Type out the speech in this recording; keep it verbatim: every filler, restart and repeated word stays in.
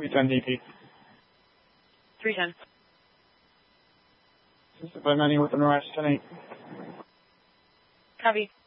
three ten D P. three ten. Assisted by Manny with the Mirage ten eight. Copy.